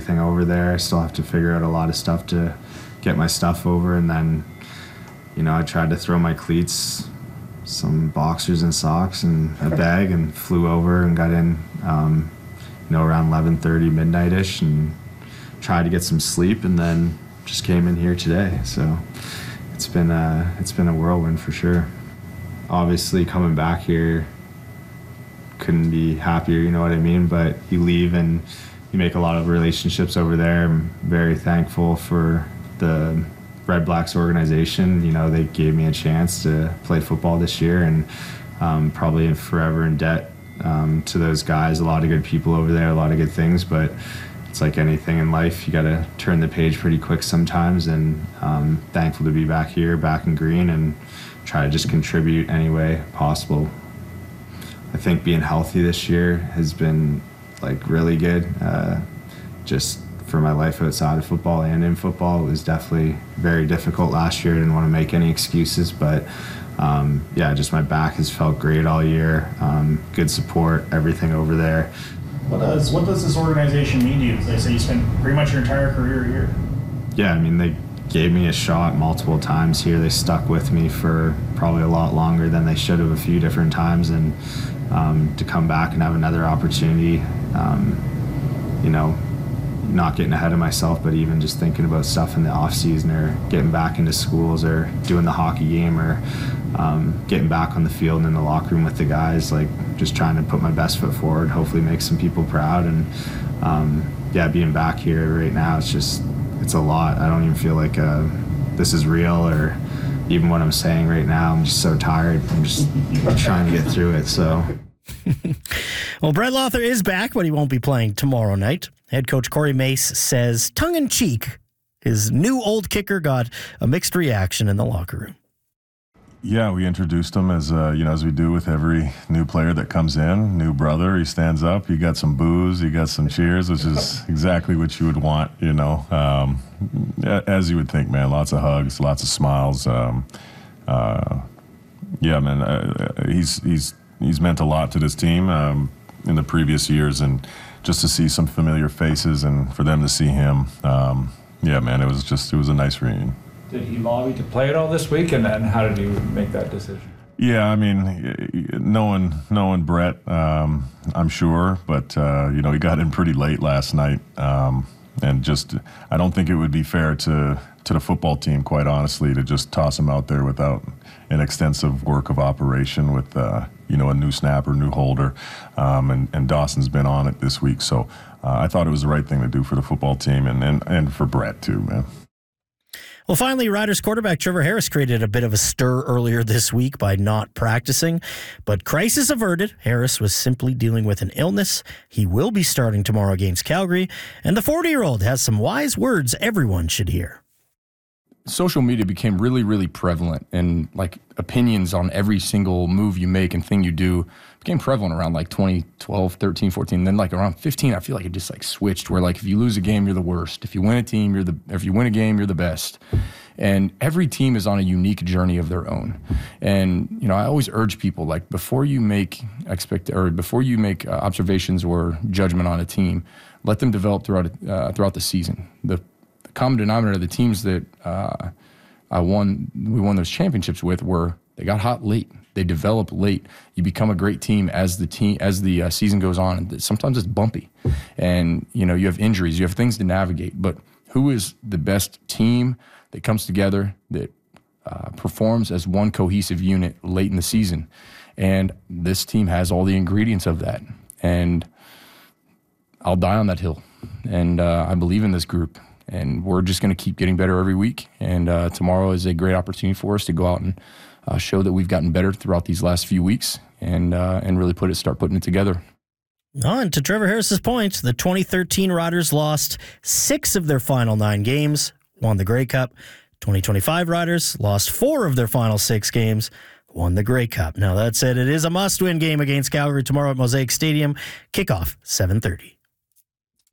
everything over there. I still have to figure out a lot of stuff to get my stuff over. And then, I tried to throw my cleats, some boxers and socks and a bag, and flew over and got in, around 11:30, midnight-ish, and tried to get some sleep, and then just came in here today. So it's been a whirlwind for sure. Obviously, coming back here, couldn't be happier, you know what I mean? But you leave and you make a lot of relationships over there. I'm very thankful for the Red Blacks organization. They gave me a chance to play football this year, and probably forever in debt to those guys. A lot of good people over there, a lot of good things, but it's like anything in life, you got to turn the page pretty quick sometimes, and thankful to be back here, back in green, and try to just contribute any way possible. I think being healthy this year has been really good. Just for my life outside of football and in football, it was definitely very difficult last year. I didn't want to make any excuses, but just my back has felt great all year. Good support, everything over there. What does this organization mean to you? They say you spent pretty much your entire career here. Yeah, they gave me a shot multiple times here. They stuck with me for probably a lot longer than they should have a few different times, and to come back and have another opportunity, not getting ahead of myself, but even just thinking about stuff in the off season, or getting back into schools, or doing the hockey game, or getting back on the field and in the locker room with the guys, just trying to put my best foot forward, hopefully make some people proud. And being back here right now, it's a lot. I don't even feel like this is real, or even what I'm saying right now. I'm just so tired. I'm just trying to get through it. So, well, Brett Lauther is back, but he won't be playing tomorrow night. Head coach Corey Mace says, tongue-in-cheek, his new old kicker got a mixed reaction in the locker room. Yeah, we introduced him as we do with every new player that comes in. New brother, he stands up, you got some boos, you got some cheers, which is exactly what you would want, as you would think, man. Lots of hugs, lots of smiles. He's meant a lot to this team in the previous years, and just to see some familiar faces and for them to see him, it was a nice reunion. Did he lobby to play it all this week, and then how did you make that decision? Yeah, knowing Brett, I'm sure, but he got in pretty late last night, and I don't think it would be fair to the football team, quite honestly, to just toss him out there without an extensive work of operation with a new snapper, new holder, and Dawson's been on it this week, so I thought it was the right thing to do for the football team and for Brett too, man. Well, finally, Riders quarterback Trevor Harris created a bit of a stir earlier this week by not practicing, but crisis averted. Harris was simply dealing with an illness. He will be starting tomorrow against Calgary, and the 40-year-old has some wise words everyone should hear. Social media became really, really prevalent, and opinions on every single move you make and thing you do became prevalent around 2012, 13, 14. Then around 15, I feel like it just switched where if you lose a game, you're the worst. If you win a game, you're the best. And every team is on a unique journey of their own. And I always urge people before you make observations or judgment on a team, let them develop throughout the season. The common denominator of the teams that we won those championships with were they got hot late. They develop late. You become a great team as the season goes on. And sometimes it's bumpy, and you have injuries. You have things to navigate. But who is the best team that comes together that performs as one cohesive unit late in the season? And this team has all the ingredients of that. And I'll die on that hill. And I believe in this group. And we're just going to keep getting better every week. And tomorrow is a great opportunity for us to go out and show that we've gotten better throughout these last few weeks and really start putting it together. And to Trevor Harris's point, the 2013 Riders lost 6 of their final 9 games, won the Grey Cup. 2025 Riders lost 4 of their final 6 games, won the Grey Cup. Now, that said, it is a must-win game against Calgary tomorrow at Mosaic Stadium. Kickoff, 7:30.